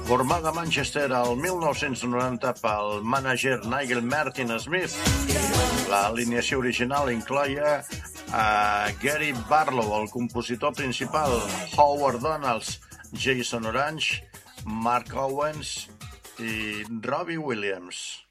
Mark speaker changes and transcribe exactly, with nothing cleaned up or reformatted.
Speaker 1: Formada a Manchester el mil nou-cents noranta pel mànager Nigel Martin Smith, l'alineació original incloïa a Gary Barlow, el compositor principal, Howard Donalds, Jason Orange, Mark Owens i Robbie Williams.